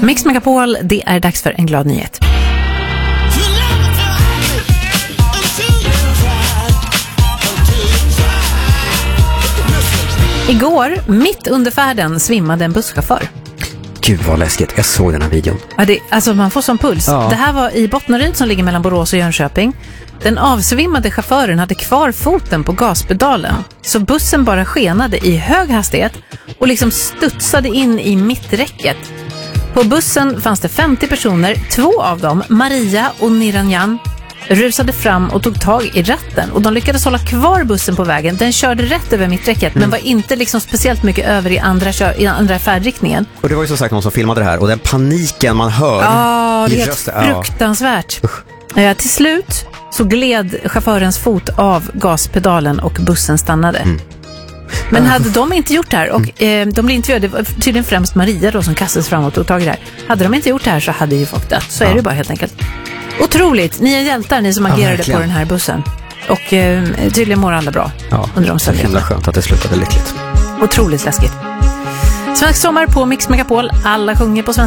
Mix Megapol, det är dags för en glad nyhet. Igår, mitt under färden, svimmade en busschaufför. Gud vad läskigt, jag såg den här videon. Ja, alltså man får sån puls. Ja. Det här var i Bottnaryd som ligger mellan Borås och Jönköping. Den avsvimmade chauffören hade kvar foten på gaspedalen. Så bussen bara skenade i hög hastighet och liksom studsade in i mitträcket. På bussen fanns det 50 personer, 2 av dem, Maria och Niranjan, rusade fram och tog tag i ratten. Och de lyckades hålla kvar bussen på vägen. Den körde rätt över mitträcket men var inte liksom speciellt mycket över i andra färdriktningen. Och det var ju som sagt någon som filmade det här. Och den paniken man hör det är helt fruktansvärt. Till slut så gled chaufförens fot av gaspedalen och bussen stannade. Men hade de inte gjort det här, och de blev intervjuade, det var tydligen främst Maria då som kastades fram och tog tag i det här. Hade de inte gjort det här så hade ju folk dött. Så är det bara helt enkelt. Otroligt, ni är hjältar, ni som agerade på den här bussen. Och tydligen mår alla bra under de ställen. Det är skönt att det slutade lyckligt. Otroligt läskigt. Svensk sommar på Mix Megapol, alla sjunger på svenska.